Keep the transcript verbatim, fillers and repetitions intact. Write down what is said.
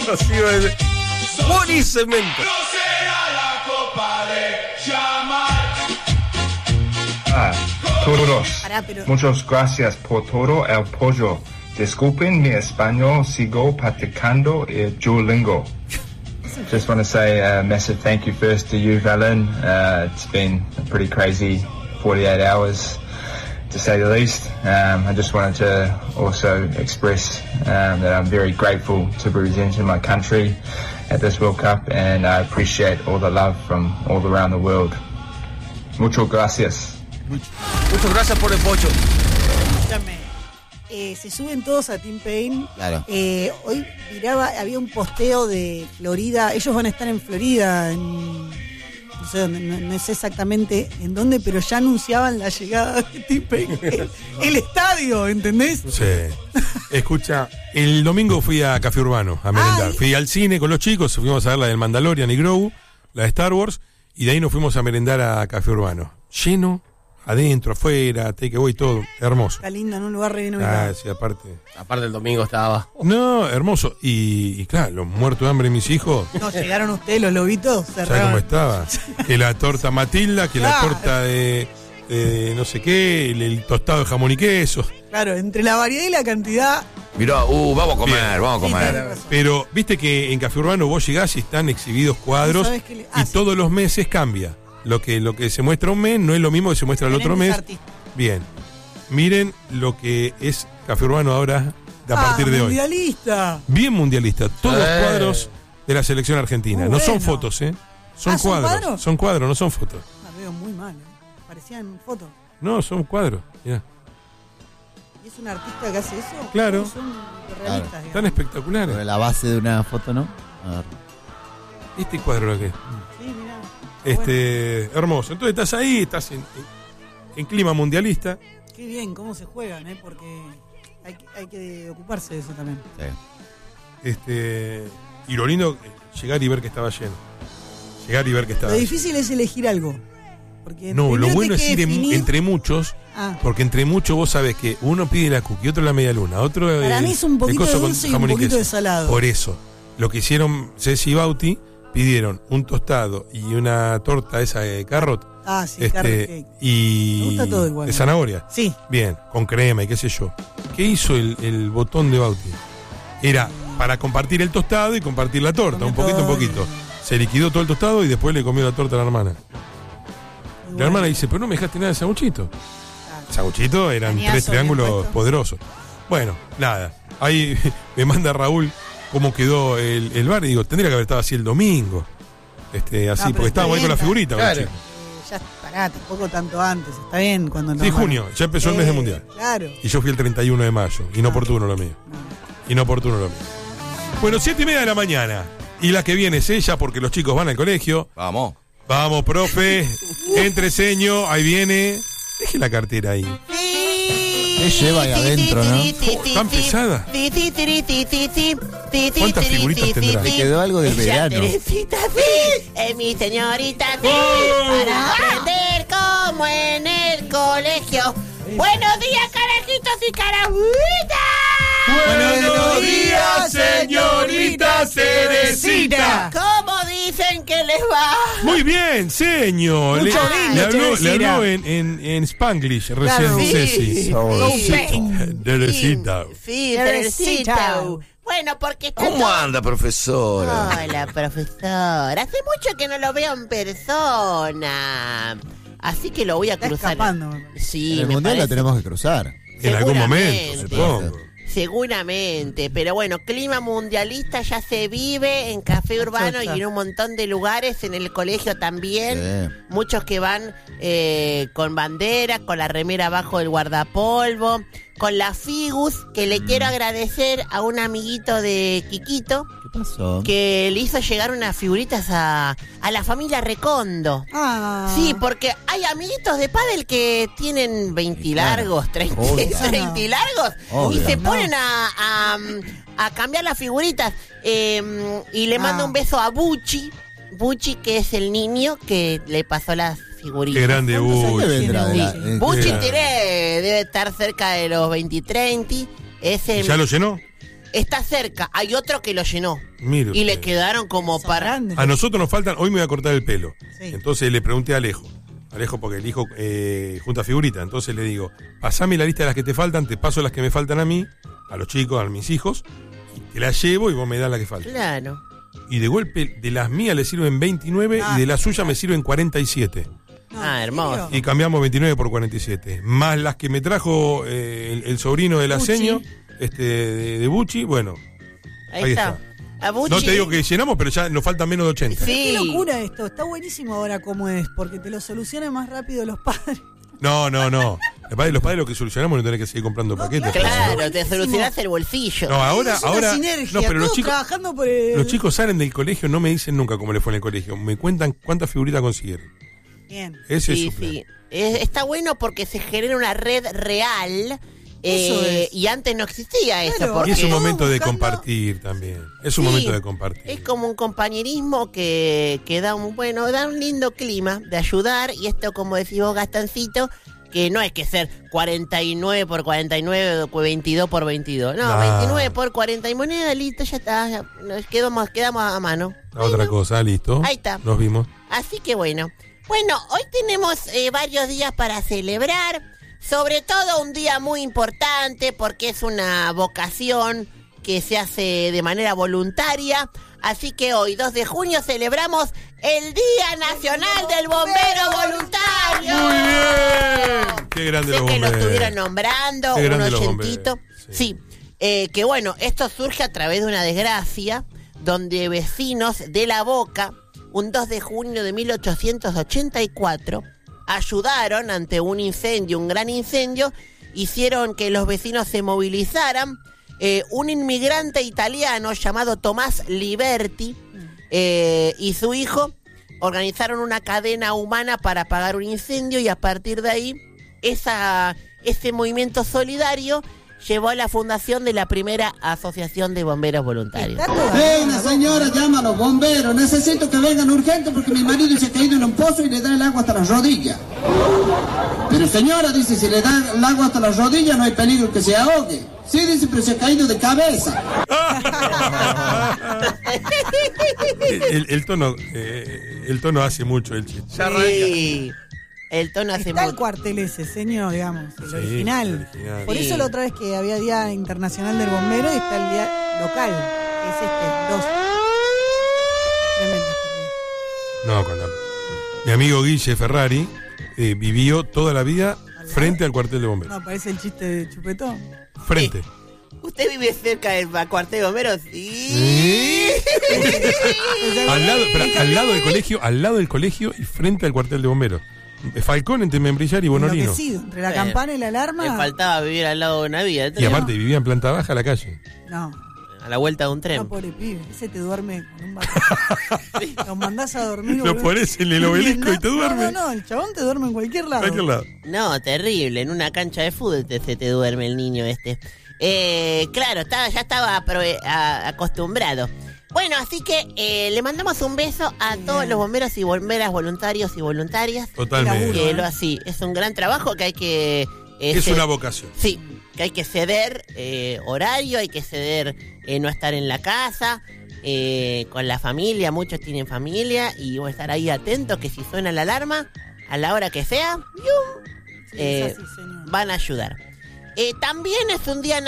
Rocío es Buenísimo. Ah, todos. Pará, pero... Muchas gracias por todo el apoyo. Disculpen mi español, sigo practicando el Duolingo. Just want to say a massive thank you first to you, Valen. Uh, it's been a pretty crazy forty-eight hours, to say the least. Um, I just wanted to also express um, that I'm very grateful to be representing my country at this World Cup, and I appreciate all the love from all around the world. Muchas gracias. Muchas gracias por el pocho. Escúchame. Eh, se suben todos a Team Pain. Claro. Eh, hoy miraba, había un posteo de Florida. Ellos van a estar en Florida, en, no sé dónde, no, no sé exactamente en dónde, pero ya anunciaban la llegada de Team Pain. El, el estadio, ¿entendés? Sí. Escucha, el domingo fui a Café Urbano a merendar. Ay. Fui al cine con los chicos, fuimos a ver la del Mandalorian y Grogu, la de Star Wars, y de ahí nos fuimos a merendar a Café Urbano. Lleno, adentro, afuera, takeaway, todo. Hermoso. Está lindo, en un lugar re bien Ah, ubicado. sí, aparte. Aparte el domingo estaba. No, hermoso. Y, y claro, los muertos de hambre mis hijos. No, llegaron ustedes, los lobitos, ¿Sabes cerraron. cómo estaba? Que la torta Matilda, que Claro. la torta de, de no sé qué, el, el tostado de jamón y queso. Claro, entre la variedad y la cantidad. Mirá, uh, vamos a comer, Bien. vamos a Sí, comer. tenés razón. Pero viste que en Café Urbano vos llegás y están exhibidos cuadros ¿Sabes qué le- ah, y sí. todos los meses cambia. Lo que, lo que se muestra un mes no es lo mismo que se muestra el otro Diferentes mes. artistas. Bien. Miren lo que es Café Urbano ahora a Ah, partir de hoy. mundialista. Bien mundialista. Todos Eh. cuadros de la selección argentina. Muy No son bueno. fotos, ¿eh? Son Ah, ¿son cuadros. cuadros? Son cuadros, no son fotos. La veo muy mal, ¿eh? Parecían fotos. No, son cuadros. Mirá. ¿Y es un artista que hace eso? Claro. Son realistas, Tan digamos. espectaculares. Sobre la base de una foto, ¿no? A ver. Este cuadro lo que es. Sí, mirá. Este, hermoso. Entonces estás ahí, estás en, en- en clima mundialista. Qué bien, cómo se juegan, ¿eh? Porque hay, que- hay que ocuparse de eso también. Sí. Este, y lo lindo, eh, llegar y ver que estaba lleno. Llegar y ver que estaba Lo lleno. difícil es elegir algo. Porque No, lo primero bueno hay es que ir en- definir- entre muchos, Ah, porque entre muchos vos sabés que uno pide la cookie, otro la media luna, otro para el- mí es un el poquito coso de con dulce y un jamón poquito queso. de salado. Por eso, lo que hicieron Ceci y Bauti, pidieron un tostado y una torta esa de carrot. Ah, sí, carrot este, cake. y Me gusta todo igual. de zanahoria. Sí. Bien, con crema y qué sé yo. ¿Qué hizo el, el botón de Bauti? Era para compartir el tostado y compartir la torta, Comió un poquito, un todo poquito. Se liquidó todo el tostado y después le comió la torta a la hermana. Muy La bueno. hermana dice, pero no me dejaste nada de sanguchito. Claro. Sanguchito eran Tenía tres eso bien triángulos puesto. poderosos. Bueno, nada. Ahí me manda Raúl cómo quedó el, el bar y digo, tendría que haber estado así el domingo. Este, así, No, pero porque está estábamos ahí con la bien, figurita. con los claro. chicos. Eh, ya pará, tampoco tanto antes. Está bien cuando Sí, nos van- junio, ya empezó el mes del Eh, mundial. Claro. Y yo fui el treinta y uno de mayo. Inoportuno lo mío. Inoportuno lo mío. Bueno, siete y media de la mañana. Y la que viene es ella porque los chicos van al colegio. Vamos. Vamos, profe. Entre seño. Ahí viene. Deje la cartera ahí. ¿Qué lleva ahí adentro, no? Tan pesada. ¿Cuántas figuritas tendrá? Le quedó algo del verano. Teresita, sí, es mi señorita, sí, para aprender como en el colegio. Buenos días, carajitos y carajitas. Buenos días, señorita Cerecita. ¿Cómo dicen que les va? Muy bien, señor. Le, Mucho le lindo, habló, le Teresita. habló en, en, en Spanglish recién Claro. Ceci. Saborcito. Teresita. Sí, Teresita. Teresita. Bueno, porque está ¿Cómo todo- anda, profesora? Hola, profesor. Hace mucho que no lo veo en persona. Así que lo voy a Está cruzar. escapando. me parece. Sí, En el me mundial la parece. tenemos que cruzar. En algún momento, Seguramente. supongo. Seguramente, pero bueno, clima mundialista ya se vive en Café Urbano y en un montón de lugares, en el colegio también. Sí. Muchos que van eh, con bandera, con la remera abajo del guardapolvo, con la Figus, que le quiero agradecer a un amiguito de Quiquito ¿Qué pasó? que le hizo llegar unas figuritas a, a la familia Recondo. Ah. Sí, porque hay amiguitos de pádel que tienen veinte largos, treinta, Obvio. treinta largos Obvio. y se No. ponen a, a, a cambiar las figuritas. Eh, y le mando Ah. un beso a Buchi, Buchi que es el niño que le pasó las figuritas. Qué grande ¿Cuántos años Buchi. ¿Qué vendrá de la- Buchi? eh, Buchi Qué grande. tiene- debe estar cerca de los veinte, treinta. Ese, ¿Ya lo llenó? está cerca. Hay otro que lo llenó. Mire y le usted. quedaron como Son para... grandes. A nosotros nos faltan, hoy me voy a cortar el pelo. Sí. Entonces le pregunté a Alejo. Alejo, porque el hijo eh, junta figurita. Entonces le digo, pasame la lista de las que te faltan, te paso las que me faltan a mí, a los chicos, a mis hijos, y te las llevo y vos me das la que falta. Claro. Y de golpe, de las mías le sirven veintinueve Ah, y de las suyas me sirven cuarenta y siete. No, Ah, ¿en hermoso. serio? Y cambiamos veintinueve por cuarenta y siete. Más las que me trajo eh, el, el sobrino del Bucci. aceño, este, de, de Bucci, bueno. Ahí, Ahí está. está. A Bucci- No te digo que llenamos, pero ya nos faltan menos de ochenta. Sí. Qué locura esto. Está buenísimo ahora como es, porque te lo solucionan más rápido los padres. No, no, no. Los padres, los padres lo que solucionamos no tenés que seguir comprando No, paquetes. claro. Claro, te Buenísimo. solucionás el bolsillo. No, ahora, es una ahora. sinergia, No, pero los todos chicos, trabajando por el... los chicos salen del colegio, no me dicen nunca cómo les fue en el colegio. Me cuentan cuántas figuritas consiguieron. Bien. Ese Sí, es su plan. sí. Es- está bueno porque se genera una red real. Eso eh, es. Y antes no existía eso. Claro. Y Porque es un momento de buscando- compartir también. Es un Sí, momento de compartir. es como un compañerismo que, que da un bueno, da un lindo clima de ayudar. Y esto, como decís vos, Gastancito, que no es que ser cuarenta y nueve por cuarenta y nueve o veintidós por veintidós. No, No. veintinueve por cuarenta y moneda, listo, ya está. Ya nos quedamos, quedamos a mano. La otra cosa, listo. Ahí está. Nos vimos. Así que bueno. Bueno, hoy tenemos eh, varios días para celebrar. Sobre todo un día muy importante porque es una vocación que se hace de manera voluntaria. Así que hoy, dos de junio, celebramos el Día Nacional del Bombero Voluntario. Muy bien. Qué grande Sé los que lo bomberos. estuvieron nombrando, Qué un grande los oyentito. bomberos, sí. Sí, eh, que bueno, esto surge a través de una desgracia donde vecinos de La Boca, un dos de junio de mil ochocientos ochenta y cuatro, ayudaron ante un incendio, un gran incendio, hicieron que los vecinos se movilizaran. Eh, un inmigrante italiano llamado Tomás Liberti eh, y su hijo organizaron una cadena humana para apagar un incendio y a partir de ahí esa, ese movimiento solidario llevó a la fundación de la primera asociación de bomberos voluntarios. Está todavía Hey, una señora llama a los bomberos. Necesito que vengan urgente porque mi marido se ha caído en un pozo y le da el agua hasta las rodillas. Pero señora, dice, si le da el agua hasta las rodillas no hay peligro que se ahogue. Sí, dice, pero se ha caído de cabeza. El, el- el tono, eh, el tono hace mucho el chiste. Sí, el tono hace Está el mucho. cuartel ese, señor, digamos, el Sí, original. el original. Por Sí. eso la otra vez que había Día Internacional del Bombero y está el Día Local, que es este, dos. Tremendo. No, cuando. Mi amigo Guille Ferrari eh, vivió toda la vida frente al cuartel de bomberos. No, parece el chiste de Chupetón. Frente. ¿Usted vive cerca del cuartel de bomberos? Sí. Al lado, espera, al lado del colegio, al lado del colegio y frente al cuartel de bomberos. Falcón entre Membrillar y Bonorino. Enloquecido, entre la Bueno, campana y la alarma. Le faltaba vivir al lado de una vía. Y aparte vivía en planta baja a la calle. No, a la vuelta de un tren. no, pobre pibe. Ese te duerme con un bastón. Lo mandás a dormir. Lo boludo. pones en el obelisco y te duerme. No, no, no, el chabón te duerme en cualquier lado. Cualquier lado. No, terrible. En una cancha de fútbol te, se te duerme el niño este. Eh, claro, estaba, ya estaba aprove- a- acostumbrado. Bueno, así que eh, le mandamos un beso a todos los bomberos y bomberas voluntarios y voluntarias. Totalmente. laburo, Que ¿eh? lo así, es un gran trabajo que hay que... eh, Es ce- una vocación. Sí, que hay que ceder eh, horario, hay que ceder eh, no estar en la casa, eh, con la familia, muchos tienen familia, y voy a estar ahí atento que si suena la alarma, a la hora que sea, ¡yum! Sí, eh, es así, señor. van a ayudar. Eh, también es un día